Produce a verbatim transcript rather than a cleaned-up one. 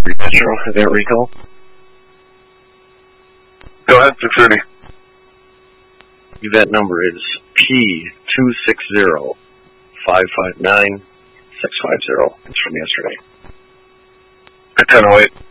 Metro event recall. Go ahead, six thirty. Event number is P two six zero five five nine six five zero. It's from yesterday. At ten oh eight.